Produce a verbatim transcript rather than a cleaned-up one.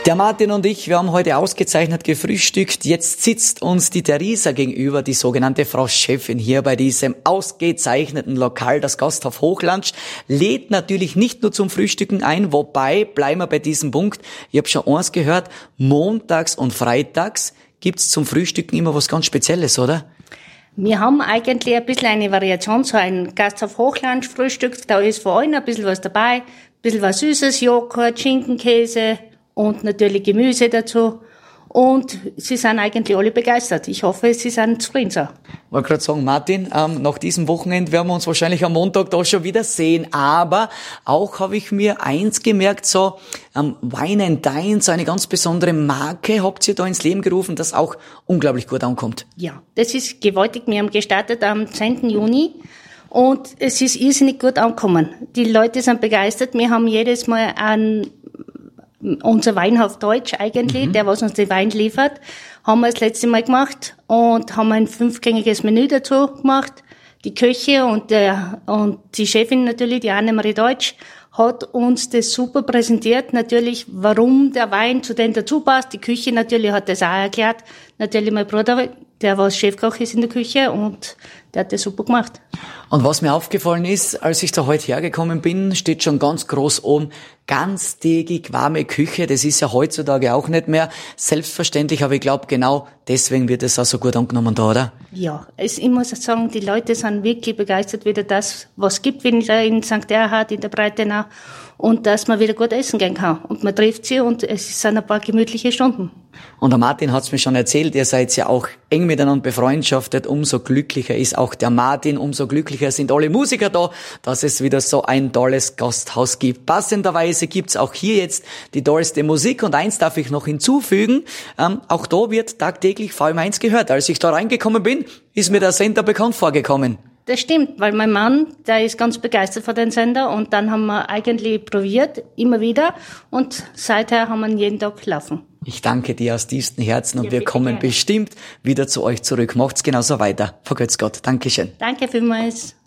Der Martin und ich, wir haben heute ausgezeichnet gefrühstückt. Jetzt sitzt uns die Theresa gegenüber, die sogenannte Frau Chefin hier bei diesem ausgezeichneten Lokal, das Gasthof Hochlandsch, lädt natürlich nicht nur zum Frühstücken ein, wobei, bleiben wir bei diesem Punkt, ich habe schon eins gehört, montags und freitags gibt's zum Frühstücken immer was ganz Spezielles, oder? Wir haben eigentlich ein bisschen eine Variation, so ein Gasthof Hochlandsch Frühstück, da ist vor allem ein bisschen was dabei, ein bisschen was Süßes, Joghurt, Schinkenkäse und natürlich Gemüse dazu. Und sie sind eigentlich alle begeistert. Ich hoffe, sie sind zufrieden so. Ich wollte gerade sagen, Martin, ähm, nach diesem Wochenende werden wir uns wahrscheinlich am Montag da schon wieder sehen. Aber auch habe ich mir eins gemerkt, so ähm, Wine and Dine, so eine ganz besondere Marke habt ihr da ins Leben gerufen, das auch unglaublich gut ankommt. Ja, das ist gewaltig. Wir haben gestartet am zehnten Juni. Und es ist irrsinnig gut angekommen. Die Leute sind begeistert. Wir haben jedes Mal einen unser Wein auf Deutsch eigentlich, mhm. der was uns den Wein liefert, haben wir das letzte Mal gemacht und haben ein fünfgängiges Menü dazu gemacht. Die Köche und der und die Chefin natürlich, die Annemarie Deutsch, hat uns das super präsentiert. Natürlich, warum der Wein zu denen dazu passt. Die Küche natürlich hat das auch erklärt. Natürlich mein Bruder, der was Chefkoch ist in der Küche und der hat das super gemacht. Und was mir aufgefallen ist, als ich da heute hergekommen bin, steht schon ganz groß oben, ganztägig warme Küche. Das ist ja heutzutage auch nicht mehr selbstverständlich, aber ich glaube, genau deswegen wird es auch so gut angenommen da, oder? Ja, es, ich muss sagen, die Leute sind wirklich begeistert, wieder das, was es gibt wieder in Sankt Erhard, in der Breitenau, und dass man wieder gut essen gehen kann. Und man trifft sie und es sind ein paar gemütliche Stunden. Und der Martin hat's mir schon erzählt, ihr seid ja auch eng miteinander befreundschaftet. Umso glücklicher ist auch der Martin, umso glücklicher sind alle Musiker da, dass es wieder so ein tolles Gasthaus gibt. Passenderweise gibt's auch hier jetzt die tollste Musik. Und eins darf ich noch hinzufügen, ähm, auch da wird tagtäglich V M eins gehört. Als ich da reingekommen bin, ist mir der Sender bekannt vorgekommen. Das stimmt, weil mein Mann, der ist ganz begeistert von dem Sender und dann haben wir eigentlich probiert, immer wieder, und seither haben wir ihn jeden Tag laufen. Ich danke dir aus tiefstem Herzen und ja, wir kommen gerne. bestimmt wieder zu euch zurück. Macht's genauso weiter. Vergötz Gott. Dankeschön. Danke vielmals.